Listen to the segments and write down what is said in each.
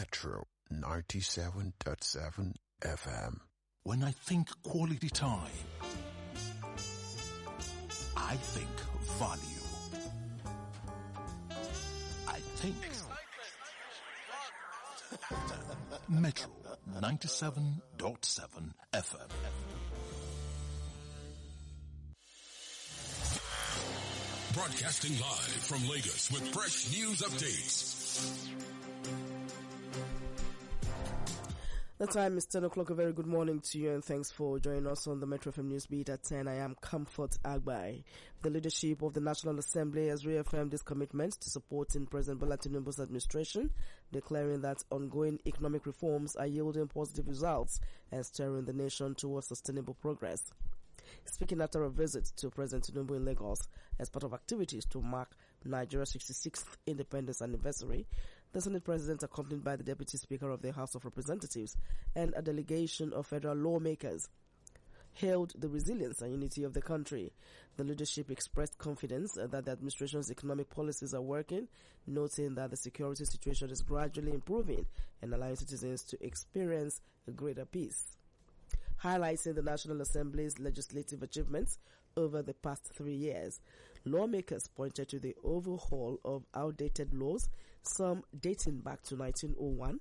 Metro 97.7 FM. When I think quality time, I think value. I think Metro 97.7 FM. Broadcasting live from Lagos with fresh news updates. The time is 10 o'clock. A very good morning to you and thanks for joining us on the Metro FM News Beat at 10. I am Comfort Agbai. The leadership of the National Assembly has reaffirmed its commitment to supporting President Bola Tinubu's administration, declaring that ongoing economic reforms are yielding positive results and steering the nation towards sustainable progress. Speaking after a visit to President Tinubu in Lagos as part of activities to mark Nigeria's 66th independence anniversary, the Senate President, accompanied by the Deputy Speaker of the House of Representatives and a delegation of federal lawmakers, hailed the resilience and unity of the country. The leadership expressed confidence that the administration's economic policies are working, noting that the security situation is gradually improving and allowing citizens to experience a greater peace. Highlighting the National Assembly's legislative achievements over the past 3 years, lawmakers pointed to the overhaul of outdated laws, some dating back to 1901,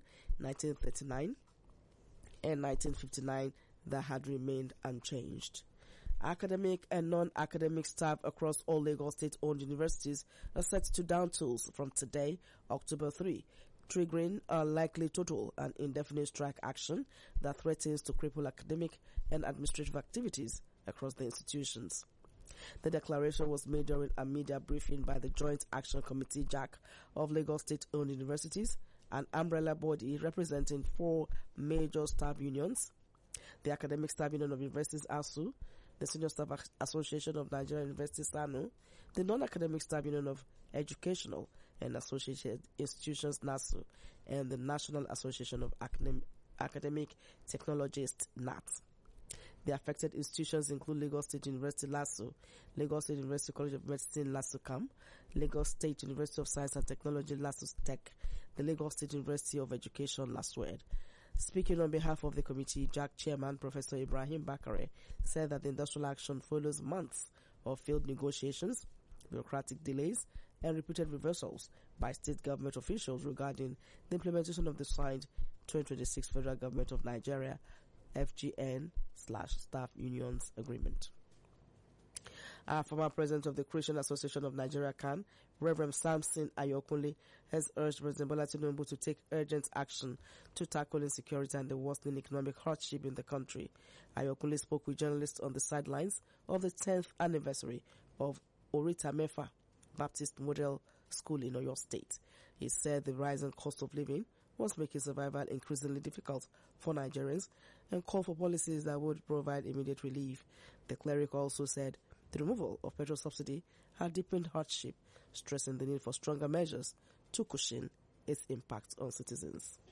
1939, and 1959 that had remained unchanged. Academic and non-academic staff across all Lagos state-owned universities are set to down tools from today, October 3, triggering a likely total and indefinite strike action that threatens to cripple academic and administrative activities across the institutions. The declaration was made during a media briefing by the Joint Action Committee (JAC) of Lagos State-owned universities, an umbrella body representing 4 major staff unions: the Academic Staff Union of Universities (ASU), the Senior Staff Association of Nigerian Universities (SANU), the Non-Academic Staff Union of Educational and Associated Institutions (NASU), and the National Association of Academic Technologists (NAT). The affected institutions include Lagos State University (LASU), Lagos State University College of Medicine (LASUCAM), Lagos State University of Science and Technology (LASUTECH), the Lagos State University of Education (LASUED). Speaking on behalf of the committee, JAC Chairman Professor Ibrahim Bakare said that the industrial action follows months of failed negotiations, bureaucratic delays, and repeated reversals by state government officials regarding the implementation of the signed 2026 Federal Government of Nigeria FGN/Staff Unions Agreement. Former President of the Christian Association of Nigeria (CAN), Reverend Samson Ayokunle, has urged President Bola Tinubu to take urgent action to tackle insecurity and the worsening economic hardship in the country. Ayokunle spoke with journalists on the sidelines of the 10th anniversary of Orita Mefa Baptist Model School in Oyo State. He said the rising cost of living was making survival increasingly difficult for Nigerians and called for policies that would provide immediate relief. The cleric also said the removal of petrol subsidy had deepened hardship, stressing the need for stronger measures to cushion its impact on citizens.